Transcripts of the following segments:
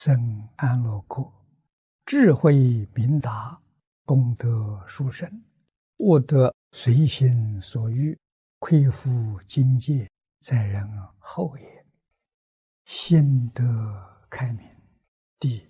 生安乐国，智慧明达，功德殊胜，悟得随心所欲，恢复境界，在人后也。心得开明。第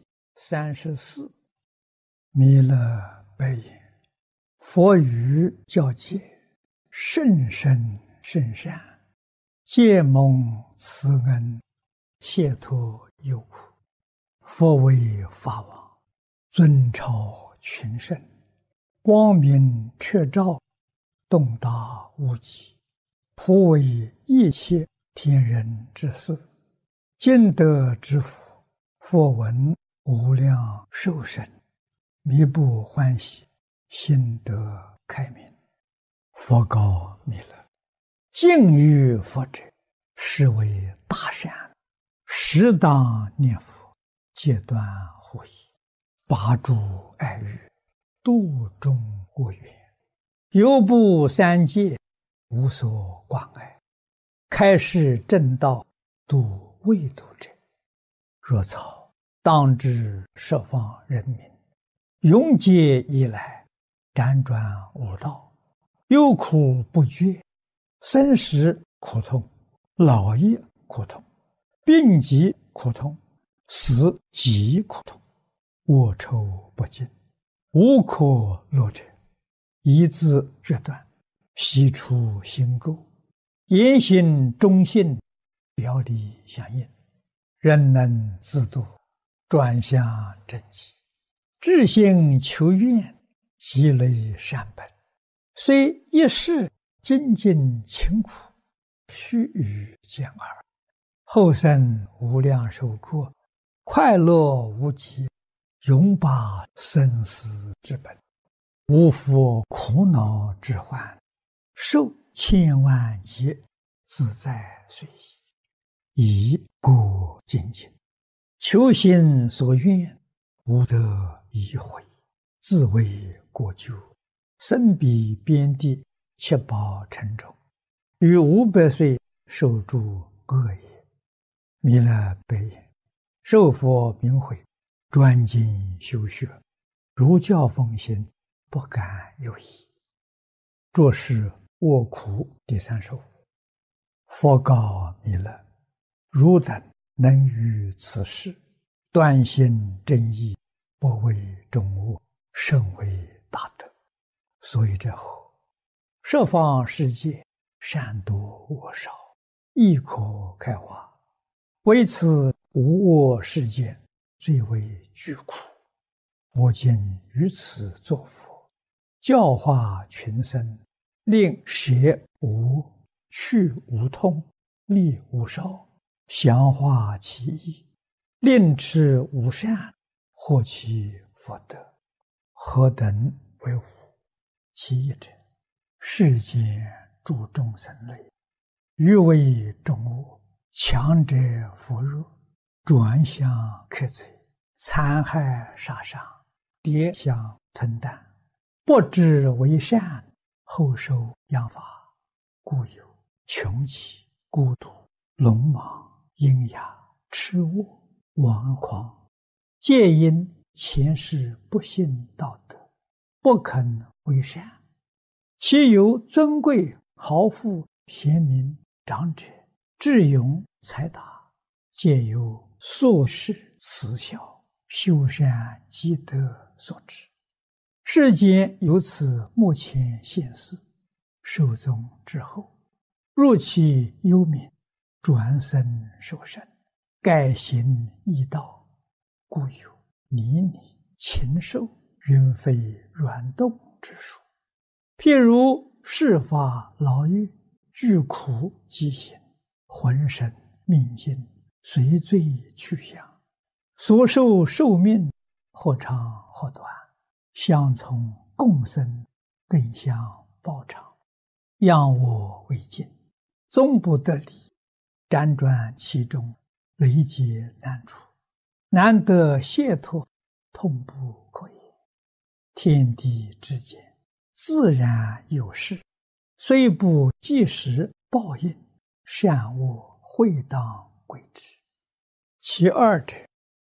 34，弥勒白言：佛语教诫，甚深甚善，皆蒙慈恩，解脱忧苦。佛为法王，尊超群圣，光明彻照，洞达无极，普为一切天人之事。尽德之福，佛闻无量寿生，弥不欢喜，心得开明。佛告弥勒：敬于佛者，是为大善，适当念佛，戒断护疑，拔诸爱欲，度众恶缘，犹布三界，无所关爱，开示正道，度未度者。若草当知十方人民，永劫以来，辗转无道，忧苦不绝，生时苦痛，老也苦痛，病疾苦痛，死极苦痛，恶臭不尽，无可乐者，一字决断，悉出心垢，言行忠信，表里相应，人能自度，转向正极，至心求愿，积累善本，虽一世精进勤苦，须臾见耳，后生无量寿国，快乐无极，永拔生死之本，无复苦恼之患，受千万劫，自在随意。以过精进，求心所愿，无得已悔，自为过咎，身彼边地，七宝沉重，于500岁受诸恶也。弥勒白言：受佛名诲，专精修学，如教奉行，不敢有疑。着是卧苦第35。佛告弥勒：汝等能于此事，断心正义，不为众恶，甚为大德。所以者何？十方世界，善多恶少，亦可开化，唯此无恶世间，最为巨苦。我今于此作佛，教化群生，令舍无，去无痛，利无少，详化其意，令持无善，获其福德。何等为无？其一者，世间诸众生类，欲为众恶，强者扶弱，转向克贼，残害杀伤，跌相吞啖，不知为善，后受殃罚，故有穷奇、孤独、聋盲、瘖哑、痴恶、顽狂，皆因前世不信道德，不肯为善。其有尊贵、豪富、贤明、长者、智勇、才达，皆由宿世慈孝、修善积德所致。世间由此目前现世，寿终之后，入其幽冥，转生受生，改行异道，故有泥泞、禽兽、云飞软动之术。譬如世法牢狱，具苦疾行，浑身命尽，随罪去向，所受寿命，或长或短，相从共生，更相报偿，仰我为镜，终不得离，辗转其中，累劫难除，难得解脱，痛不可言。天地之间，自然有事，虽不即时报应，善恶会当归之。其二者，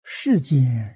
世间